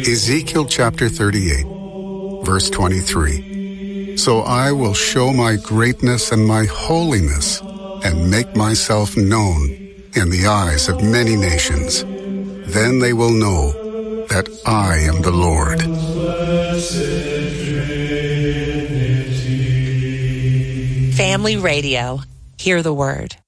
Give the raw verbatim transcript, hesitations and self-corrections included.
Ezekiel chapter thirty-eight, verse twenty-three. So I will show my greatness and my holiness and make myself known in the eyes of many nations. Then they will know that I am the Lord. Family Radio. Hear the word.